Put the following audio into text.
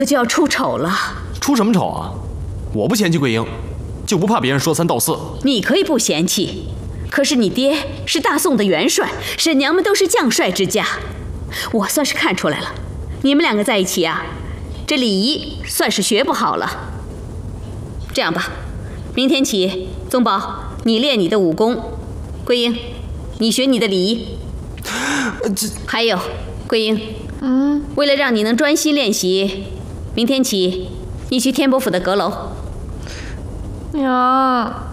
可就要出丑了。 出什么丑啊？我不嫌弃桂英，就不怕别人说三道四。 你可以不嫌弃，可是你爹是大宋的元帅，婶娘们都是将帅之家，我算是看出来了，你们两个在一起啊，这礼仪算是学不好了。这样吧，明天起，宗宝你练你的武功，桂英你学你的礼仪。还有，桂英，为了让你能专心练习，明天起你去天伯府的阁楼。 娘。